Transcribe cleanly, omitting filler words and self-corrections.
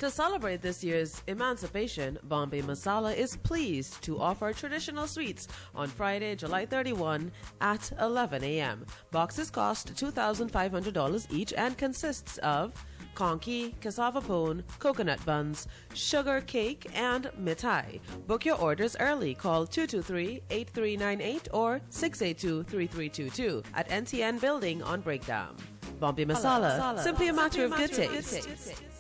To celebrate this year's emancipation, Bombay Masala is pleased to offer traditional sweets on Friday, July 31 at 11 a.m. Boxes cost $2,500 each and consists of conky, cassava pone, coconut buns, sugar cake, and mithai. Book your orders early. Call 223-8398 or 682-3322 at NTN Building on Breakdown. Bombay Masala, simply a matter of good taste.